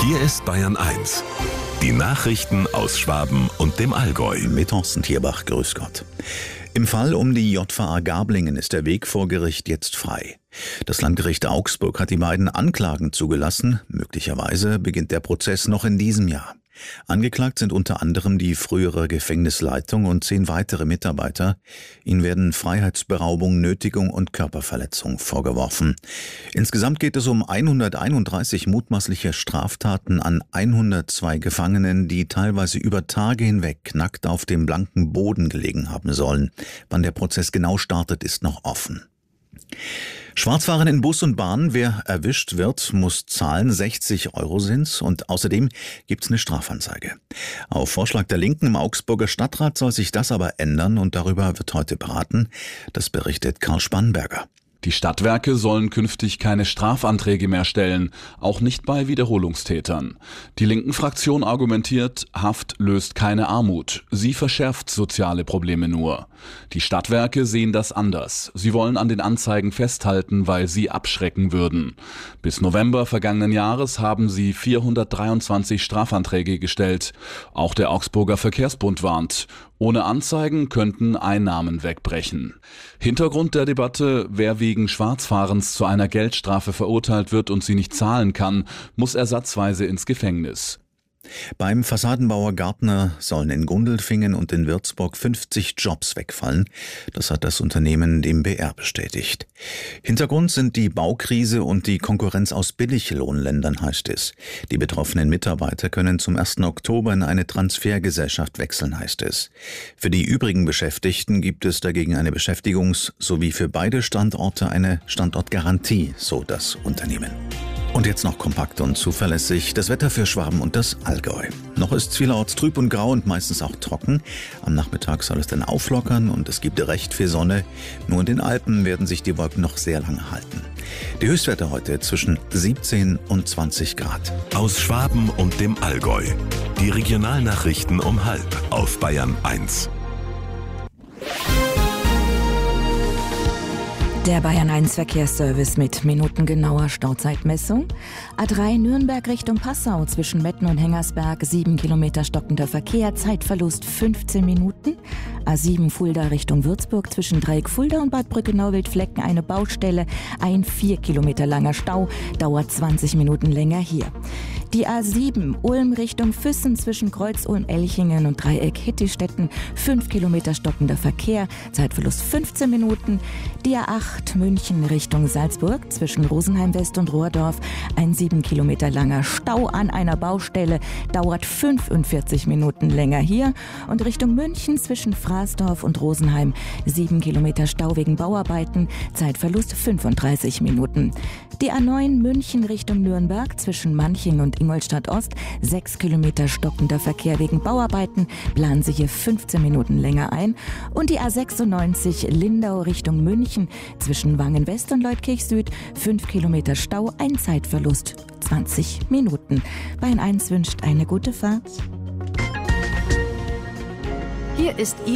Hier ist Bayern 1. Die Nachrichten aus Schwaben und dem Allgäu. Mit Thorsten Tierbach, grüß Gott. Im Fall um die JVA Garblingen ist der Weg vor Gericht jetzt frei. Das Landgericht Augsburg hat die beiden Anklagen zugelassen. Möglicherweise beginnt der Prozess noch in diesem Jahr. Angeklagt sind unter anderem die frühere Gefängnisleitung und 10 weitere Mitarbeiter. Ihnen werden Freiheitsberaubung, Nötigung und Körperverletzung vorgeworfen. Insgesamt geht es um 131 mutmaßliche Straftaten an 102 Gefangenen, die teilweise über Tage hinweg nackt auf dem blanken Boden gelegen haben sollen. Wann der Prozess genau startet, ist noch offen. Schwarzfahren in Bus und Bahn. Wer erwischt wird, muss zahlen. 60 € sind's. Und außerdem gibt's eine Strafanzeige. Auf Vorschlag der Linken im Augsburger Stadtrat soll sich das aber ändern und darüber wird heute beraten. Das berichtet Karl Spannberger. Die Stadtwerke sollen künftig keine Strafanträge mehr stellen, auch nicht bei Wiederholungstätern. Die Linken-Fraktion argumentiert, Haft löst keine Armut, sie verschärft soziale Probleme nur. Die Stadtwerke sehen das anders. Sie wollen an den Anzeigen festhalten, weil sie abschrecken würden. Bis November vergangenen Jahres haben sie 423 Strafanträge gestellt. Auch der Augsburger Verkehrsbund warnt. Ohne Anzeigen könnten Einnahmen wegbrechen. Hintergrund der Debatte: Wer wegen Schwarzfahrens zu einer Geldstrafe verurteilt wird und sie nicht zahlen kann, muss ersatzweise ins Gefängnis. Beim Fassadenbauer Gartner sollen in Gundelfingen und in Würzburg 50 Jobs wegfallen. Das hat das Unternehmen dem BR bestätigt. Hintergrund sind die Baukrise und die Konkurrenz aus Billiglohnländern, heißt es. Die betroffenen Mitarbeiter können zum 1. Oktober in eine Transfergesellschaft wechseln, heißt es. Für die übrigen Beschäftigten gibt es dagegen eine Beschäftigungs- sowie für beide Standorte eine Standortgarantie, so das Unternehmen. Und jetzt noch kompakt und zuverlässig das Wetter für Schwaben und das Allgäu. Noch ist es vielerorts trüb und grau und meistens auch trocken. Am Nachmittag soll es dann auflockern und es gibt recht viel Sonne. Nur in den Alpen werden sich die Wolken noch sehr lange halten. Die Höchstwerte heute zwischen 17 und 20 Grad. Aus Schwaben und dem Allgäu. Die Regionalnachrichten um 12:30 auf Bayern 1. Der Bayern 1 Verkehrsservice mit minutengenauer Stauzeitmessung. A3 Nürnberg Richtung Passau zwischen Metten und Hengersberg 7 Kilometer stockender Verkehr, Zeitverlust 15 Minuten. A7 Fulda Richtung Würzburg zwischen Dreieck Fulda und Bad Brückenau-Wildflecken eine Baustelle, ein 4 Kilometer langer Stau, dauert 20 Minuten länger hier. Die A7 Ulm Richtung Füssen zwischen Kreuz-Ulm-Elchingen und Dreieck Hittistetten 5 Kilometer stockender Verkehr, Zeitverlust 15 Minuten. Die A8 München Richtung Salzburg zwischen Rosenheim West und Rohrdorf ein 7 Kilometer langer Stau an einer Baustelle, dauert 45 Minuten länger hier. Und Richtung München zwischen Fraßdorf und Rosenheim 7 Kilometer Stau wegen Bauarbeiten, Zeitverlust 35 Minuten. Die A9 München Richtung Nürnberg zwischen Manching und Ingolstadt Ost 6 Kilometer stockender Verkehr wegen Bauarbeiten, planen Sie hier 15 Minuten länger ein. Und die A96 Lindau Richtung München zwischen Wangen West und Leutkirch Süd 5 Kilometer Stau, ein Zeitverlust 20 Minuten. Bayern 1 wünscht eine gute Fahrt. Hier ist